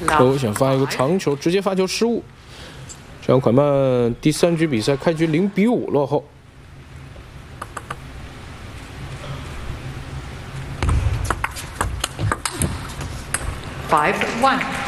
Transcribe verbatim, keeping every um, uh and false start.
哦，想发一个长球，直接发球失误。这样快慢第三局比赛开局零比五落后。 Five one。